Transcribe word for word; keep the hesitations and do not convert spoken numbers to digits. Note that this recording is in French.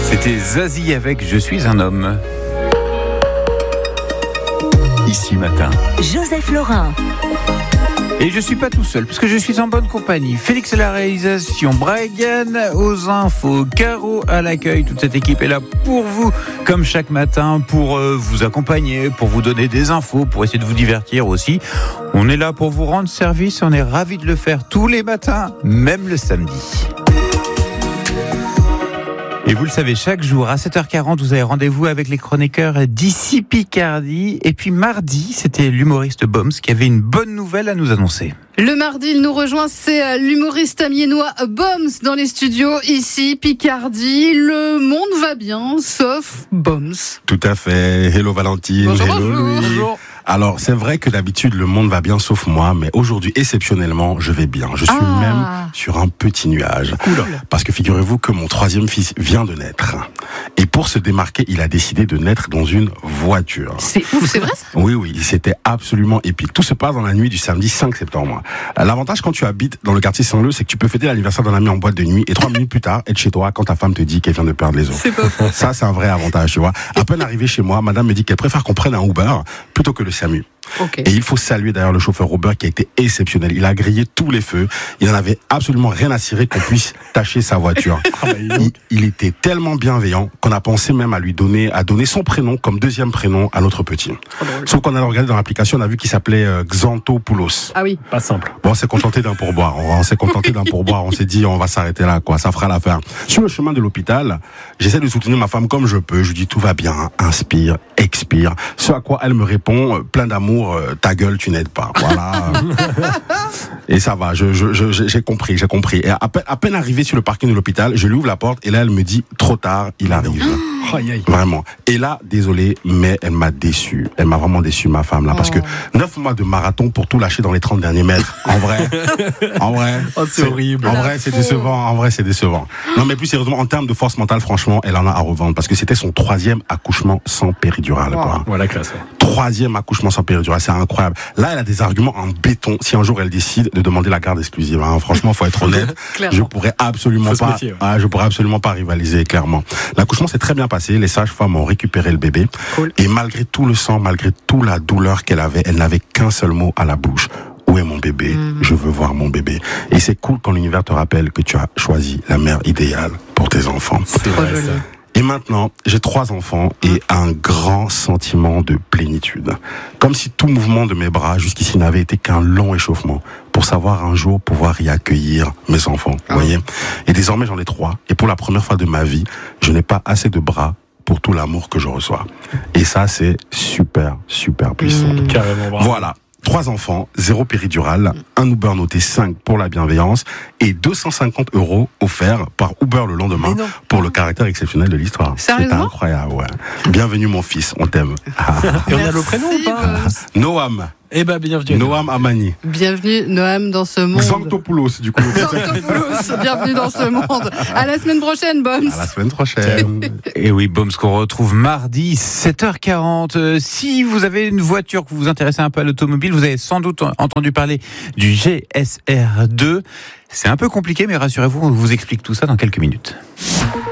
C'était Zazie avec Je suis un homme. Ici matin. Joseph Laurin. Et je suis pas tout seul, parce que je suis en bonne compagnie. Félix à la réalisation, Brian aux infos, Caro à l'accueil. Toute cette équipe est là pour vous, comme chaque matin, pour euh, vous accompagner, pour vous donner des infos, pour essayer de vous divertir aussi. On est là pour vous rendre service, on est ravis de le faire tous les matins, même le samedi. Et vous le savez, chaque jour à sept heures quarante, vous avez rendez-vous avec les chroniqueurs d'ici Picardie. Et puis mardi, c'était l'humoriste Boms qui avait une bonne nouvelle à nous annoncer. Le mardi, il nous rejoint, c'est l'humoriste amiénois Boms dans les studios, ici, Picardie. Le monde va bien, sauf Boms. Tout à fait. Hello Valentine. Bonjour, Hello bonjour. Louis. Bonjour. Alors, c'est vrai que d'habitude, le monde va bien sauf moi, mais aujourd'hui, exceptionnellement, je vais bien. Je suis Ah. même sur un petit nuage. Oula. Parce que figurez-vous que mon troisième fils vient de naître. Et pour se démarquer, il a décidé de naître dans une voiture. C'est ouf, c'est vrai ça? Oui, oui, c'était absolument épique. Tout se passe dans la nuit du samedi cinq septembre. L'avantage quand tu habites dans le quartier Saint-Leu, c'est que tu peux fêter l'anniversaire d'un ami en boîte de nuit et trois minutes plus tard, être chez toi quand ta femme te dit qu'elle vient de perdre les os. C'est pas faux. Ça, c'est un vrai avantage, tu vois. À peine arrivé chez moi, madame me dit qu'elle préfère qu'on prenne un Uber plutôt que le SAMU. Ok. Et il faut saluer d'ailleurs le chauffeur Uber qui a été exceptionnel. Il a grillé tous les feux. Il n'en avait absolument rien à cirer qu'on puisse tâcher sa voiture. il, il était tellement bienveillant qu'on a pensé même à lui donner, à donner son prénom comme deuxième prénom à notre petit. Sauf qu'on a regardé dans l'application, on a vu qu'il s'appelait euh, Xantopoulos. Ah oui. Pas simple. Bon, on s'est contenté d'un pourboire. On, on s'est contenté d'un pourboire. On s'est dit, on va s'arrêter là, quoi. Ça fera l'affaire. Sur le chemin de l'hôpital, j'essaie de soutenir ma femme comme je peux. Je lui dis, tout va bien. Inspire, expire. Ce à quoi elle me répond, euh, plein d'amour, euh, ta gueule, tu n'aides pas. Voilà. Et ça va. Je, je, je, j'ai compris, j'ai compris. Et à peine, à peine arrivé sur le parking de l'hôpital, je lui ouvre la porte et là, elle me dit, trop tard, il arrive. Aïe, aïe. Vraiment. Et là, désolé, mais elle m'a déçu. Elle m'a vraiment déçu, ma femme, là. Parce que neuf mois de marathon pour tout lâcher dans les trente derniers mètres. En vrai. En vrai. Oh, c'est horrible. En vrai, c'est décevant. En vrai, c'est décevant. Non, mais plus sérieusement, en termes de force mentale, franchement, elle en a à revendre. Parce que c'était son troisième accouchement sans péridurale, quoi. Voilà, classe. Ouais. Troisième accouchement sans péridurale. C'est incroyable. Là, elle a des arguments en béton. Si un jour elle décide de demander la garde exclusive, hein. Franchement, faut être honnête. Je pourrais absolument Faut se pas, méfier, ouais. ah, je pourrais absolument pas rivaliser, clairement. L'accouchement s'est très bien passé. Les sages-femmes ont récupéré le bébé. Cool. Et malgré tout le sang, malgré toute la douleur qu'elle avait, elle n'avait qu'un seul mot à la bouche. Où est mon bébé? Mmh. Je veux voir mon bébé. Et c'est cool quand l'univers te rappelle que tu as choisi la mère idéale pour tes enfants. C'est vrai, ça. Et maintenant, j'ai trois enfants et un grand sentiment de plénitude. Comme si tout mouvement de mes bras jusqu'ici n'avait été qu'un long échauffement pour savoir un jour pouvoir y accueillir mes enfants. Vous voyez? Et désormais, j'en ai trois. Et pour la première fois de ma vie, je n'ai pas assez de bras pour tout l'amour que je reçois. Et ça, c'est super, super puissant. Mmh. Carrément, bravo. Voilà. Trois enfants, zéro péridurale, un Uber noté cinq pour la bienveillance et deux cent cinquante euros offerts par Uber le lendemain pour le caractère exceptionnel de l'histoire. C'est incroyable, ouais. Bienvenue mon fils, on t'aime. Et on a le prénom ou pas? Noam. Eh ben, bienvenue. Noam Amani. Bienvenue, Noam, dans ce monde. Xantopoulos, du coup. Xantopoulos, bienvenue dans ce monde. À la semaine prochaine, Boms. À la semaine prochaine. Et oui, Boms qu'on retrouve mardi, sept heures quarante. Euh, si vous avez une voiture, que vous vous intéressez un peu à l'automobile, vous avez sans doute entendu parler du G S R deux. C'est un peu compliqué, mais rassurez-vous, on vous explique tout ça dans quelques minutes.